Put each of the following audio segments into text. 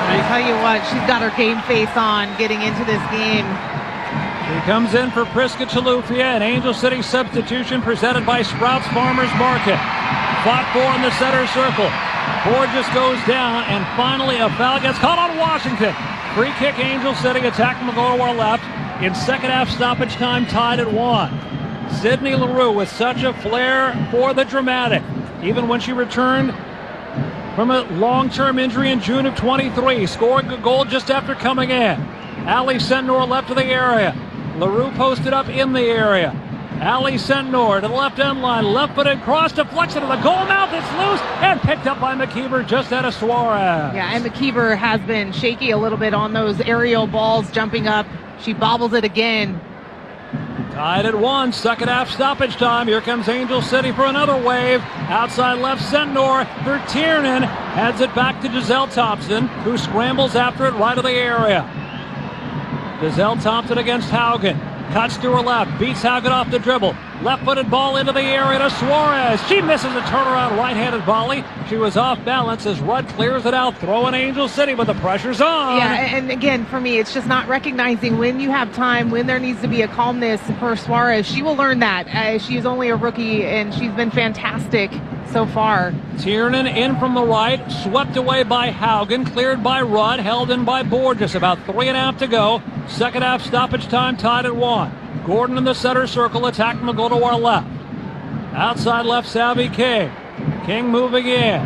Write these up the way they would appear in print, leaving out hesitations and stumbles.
I tell you what, she's got her game face on getting into this game. She comes in for Priska Chalufia, an Angel City substitution presented by Sprouts Farmers Market. Fought for in the center circle. Borges goes down, and finally a foul gets called on Washington. Free kick, Angel City. Attack will go to our left. In second half stoppage time, tied at 1. Sydney Leroux with such a flair for the dramatic. Even when she returned from a long-term injury in June of 23, scoring a goal just after coming in. Ali Sentnor left of the area. Leroux posted up in the area. Ali Sentnor to the left end line, left-footed cross, deflection of the goal mouth. It's loose and picked up by McKeever just out of Suarez. Yeah, and McKeever has been shaky a little bit on those aerial balls jumping up. She bobbles it again. Tied at 1, second half stoppage time. Here comes Angel City for another wave. Outside left, Sentnor for Tiernan. Heads it back to Giselle Thompson, who scrambles after it right of the area. Giselle Thompson against Haugen. Cuts to her left, beats Haugen off the dribble. Left-footed ball into the area to Suarez. She misses a turnaround right-handed volley. She was off balance as Rudd clears it out, throwing Angel City, but the pressure's on. Yeah, and again, for me, it's just not recognizing when you have time, when there needs to be a calmness for Suarez. She will learn that. She's only a rookie, and she's been fantastic so far. Tiernan in from the right, swept away by Haugen, cleared by Rudd, held in by Borges. About 3.5 to go. Second half stoppage time, tied at 1. Gordon in the center circle, attack will go to our left. Outside left, Savvy King. King moving in.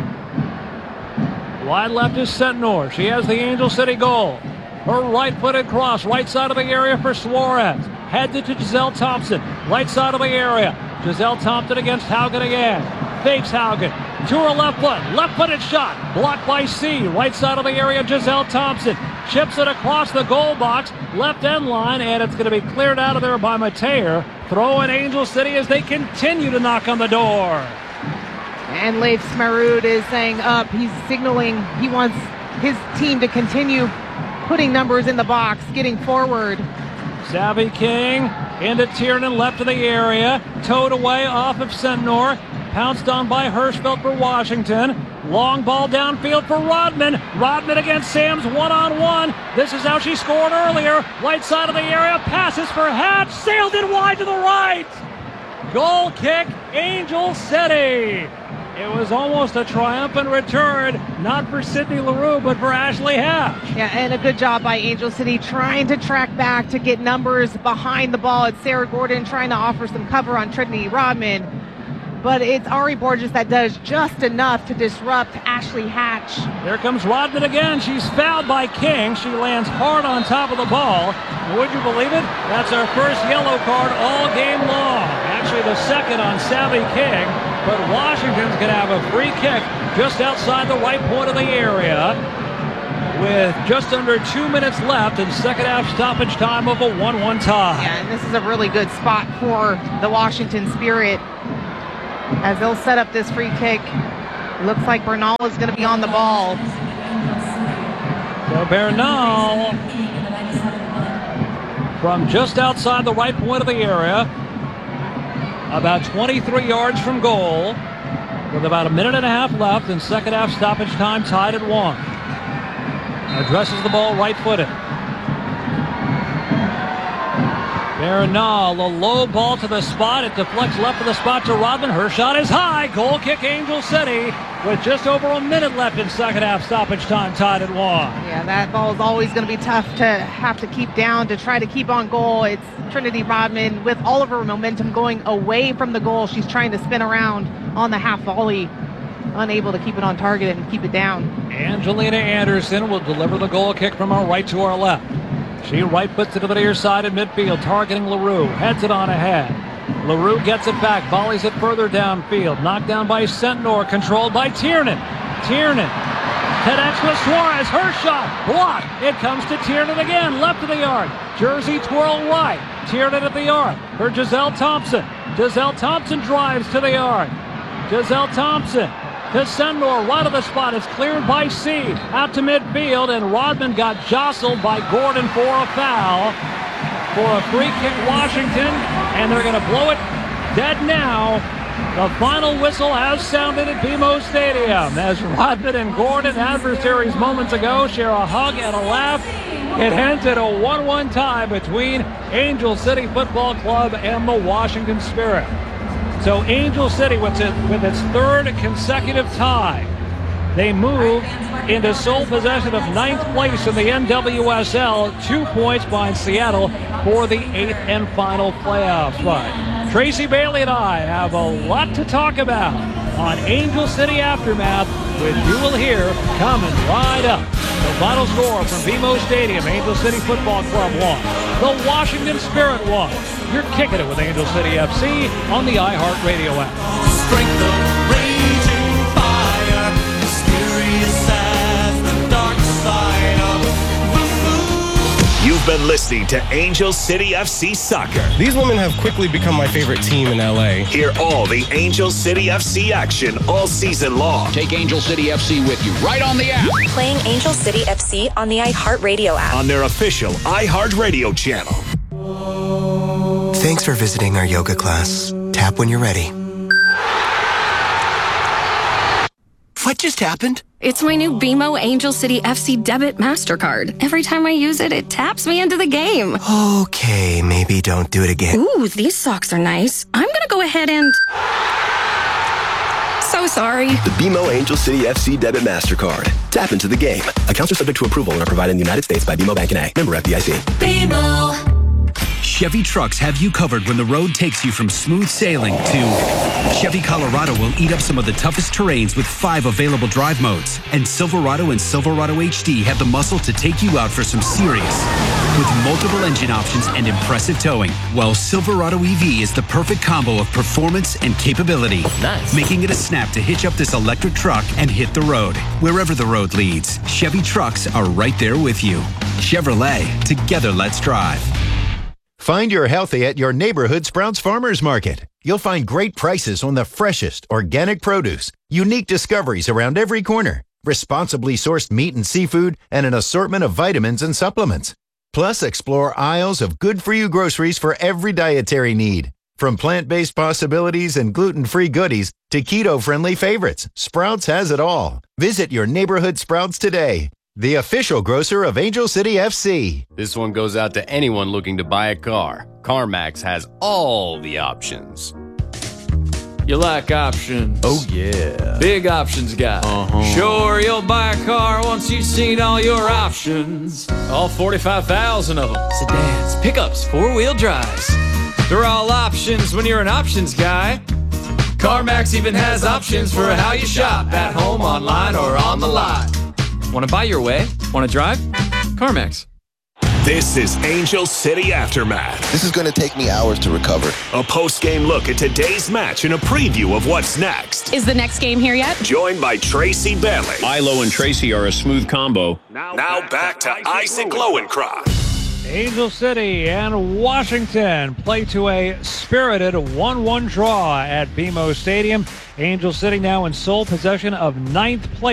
Wide left is Sentnor. She has the Angel City goal. Her right-footed cross, right side of the area for Suarez. Headed to Giselle Thompson, right side of the area. Giselle Thompson against Haugen again. Fakes Haugen to her left foot. Left-footed shot. Blocked by C. Right side of the area, Giselle Thompson. Chips it across the goal box. Left end line, and it's going to be cleared out of there by Mateer. Throw in Angel City as they continue to knock on the door. And Leif Smarud is saying up. He's signaling he wants his team to continue putting numbers in the box, getting forward. Savvy King into Tiernan, left of the area. Towed away off of Sentnor. Pounced on by Hirschfeld for Washington. Long ball downfield for Rodman. Rodman against Sams one-on-one. This is how she scored earlier. Right side of the area. Passes for Hatch. Sailed it wide to the right. Goal kick, Angel City. It was almost a triumphant return, not for Sydney Leroux, but for Ashley Hatch. Yeah, and a good job by Angel City trying to track back to get numbers behind the ball. It's Sarah Gordon trying to offer some cover on Trinity Rodman. But it's Ari Borges that does just enough to disrupt Ashley Hatch. Here comes Rodman again. She's fouled by King. She lands hard on top of the ball. And would you believe it? That's our first yellow card all game long. Actually, the second on Savvy King. But Washington's going to have a free kick just outside the right point of the area with just under 2 minutes left in second half stoppage time of a 1-1 tie. Yeah, and this is a really good spot for the Washington Spirit as they'll set up this free kick. Looks like Bernal is going to be on the ball. So Bernal from just outside the right point of the area, about 23 yards from goal, with about 1.5 minutes left in second half stoppage time, tied at 1. Addresses the ball right-footed. Bernal, a low ball to the spot. It deflects left of the spot to Rodman. Her shot is high. Goal kick, Angel City, with just over 1 minute left in second half stoppage time, tied at 1. Yeah, that ball is always going to be tough to have to keep down to try to keep on goal. It's Trinity Rodman with all of her momentum going away from the goal. She's trying to spin around on the half volley, unable to keep it on target and keep it down. Angelina Anderson will deliver the goal kick from our right to our left. She right puts it to the near side in midfield, targeting Leroux. Heads it on ahead. Leroux gets it back, volleys it further downfield. Knocked down by Sentnor, controlled by Tiernan. Tiernan connects with Suarez. Her shot blocked. It comes to Tiernan again, left of the yard. Jersey twirl right. Tiernan at the yard for Giselle Thompson. Giselle Thompson drives to the yard. Giselle Thompson to Sentnor, right of the spot. It's cleared by C. Out to midfield, and Rodman got jostled by Gordon for a foul. For a free kick, Washington, and they're going to blow it dead now The final whistle has sounded at BMO Stadium as Rodman and Gordon, adversaries moments ago, share a hug and a laugh. It hinted a 1-1 tie between Angel City Football Club and the Washington Spirit. So Angel City with its third consecutive tie. They move into sole possession of 9th place in the NWSL, 2 points behind Seattle for the 8th and final playoff spot. Tracy Bailey and I have a lot to talk about on Angel City Aftermath, which you will hear coming right up. The final score from BMO Stadium, Angel City Football Club won. The Washington Spirit won. You're kicking it with Angel City FC on the iHeartRadio app. Strength of raging fire, mysterious as the dark side of the moon. You've been listening to Angel City FC Soccer. These women have quickly become my favorite team in LA. Hear all the Angel City FC action all season long. Take Angel City FC with you right on the app. Playing Angel City FC on the iHeartRadio app. On their official iHeartRadio channel. Thanks for visiting our yoga class. Tap when you're ready. What just happened? It's my new BMO Angel City FC debit MasterCard. Every time I use it, it taps me into the game. Okay, maybe don't do it again. Ooh, these socks are nice. I'm gonna go ahead and... So sorry. The BMO Angel City FC Debit MasterCard. Tap into the game. Accounts are subject to approval and are provided in the United States by BMO Bank N.A. Member FDIC. BMO. Chevy Trucks have you covered when the road takes you from smooth sailing to Chevy Colorado will eat up some of the toughest terrains with 5 available drive modes. And Silverado and Silverado HD have the muscle to take you out for some serious. With multiple engine options and impressive towing, while Silverado EV is the perfect combo of performance and capability. Nice. Making it a snap to hitch up this electric truck and hit the road. Wherever the road leads, Chevy Trucks are right there with you. Chevrolet, together let's drive. Find your healthy at your neighborhood Sprouts Farmers Market. You'll find great prices on the freshest organic produce, unique discoveries around every corner, responsibly sourced meat and seafood, and an assortment of vitamins and supplements. Plus, explore aisles of good-for-you groceries for every dietary need. From plant-based possibilities and gluten-free goodies to keto-friendly favorites, Sprouts has it all. Visit your neighborhood Sprouts today. The official grocer of Angel City FC. This one goes out to anyone looking to buy a car. CarMax has all the options. You like options? Oh, yeah. Big options guy. Sure, you'll buy a car once you've seen all your options. All 45,000 of them. Sedans, pickups, four-wheel drives. They're all options when you're an options guy. CarMax even has options for how you shop. At home, online, or on the lot. Want to buy your way? Want to drive? CarMax. This is Angel City Aftermath. This is going to take me hours to recover. A post-game look at today's match and a preview of what's next. Is the next game here yet? Joined by Tracy Bailey. Ilo and Tracy are a smooth combo. Now back to Isaac Lowenkron. Angel City and Washington play to a spirited 1-1 draw at BMO Stadium. Angel City now in sole possession of 9th place.